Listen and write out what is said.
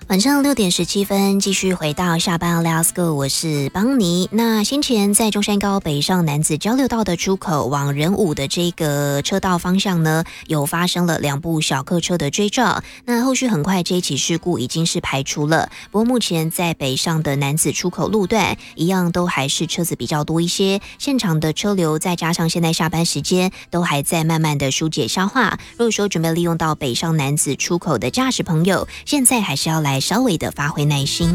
晚上6点17分，继续回到下班 Let's Go， 我是邦尼。那先前在中山高北上男子交流道的出口往仁武的这个车道方向呢，有发生了2部小客车的追撞。那后续很快这一起事故已经是排除了，不过目前在北上的男子出口路段一样都还是车子比较多一些，现场的车流再加上现在下班时间都还在慢慢的疏解消化。如果说准备利用到北上男子出口的驾驶朋友，现在还是要来稍微的发挥耐心。